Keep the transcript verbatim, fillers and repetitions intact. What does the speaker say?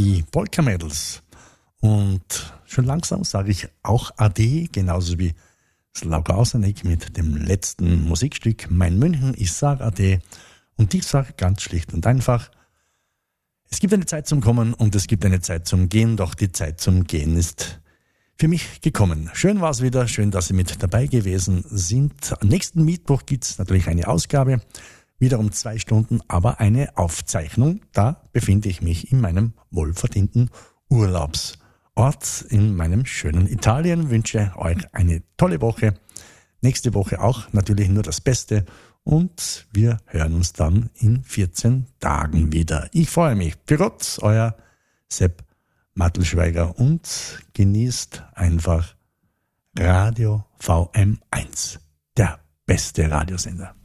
die Polka Mädels. Und schon langsam sage ich auch Ade, genauso wie Slauka Ausenek mit dem letzten Musikstück Mein München. Ich sage Ade und ich sage ganz schlicht und einfach, es gibt eine Zeit zum Kommen und es gibt eine Zeit zum Gehen, doch die Zeit zum Gehen ist für mich gekommen. Schön war es wieder, schön, dass Sie mit dabei gewesen sind. Am nächsten Mittwoch gibt es natürlich eine Ausgabe, wieder um zwei Stunden, aber eine Aufzeichnung. Da befinde ich mich in meinem wohlverdienten Urlaubsort in meinem schönen Italien. Wünsche euch eine tolle Woche. Nächste Woche auch natürlich nur das Beste und wir hören uns dann in vierzehn Tagen wieder. Ich freue mich. Für Gott, euer Sepp Mattelschweiger und genießt einfach Radio V M eins, der beste Radiosender.